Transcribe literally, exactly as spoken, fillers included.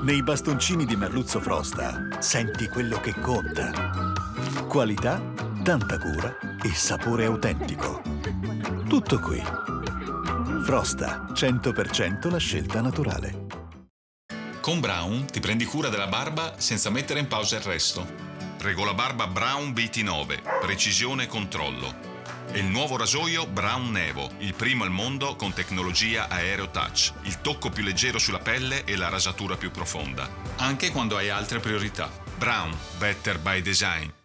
Nei bastoncini di Merluzzo Frosta senti quello che conta. Qualità, tanta cura e sapore autentico. Tutto qui. Frosta, cento per cento la scelta naturale. Con Braun ti prendi cura della barba senza mettere in pausa il resto. Regola barba Braun B T nove, precisione e controllo. E il nuovo rasoio Braun Nevo, il primo al mondo con tecnologia Aereo Touch, il tocco più leggero sulla pelle e la rasatura più profonda, anche quando hai altre priorità. Braun, better by design.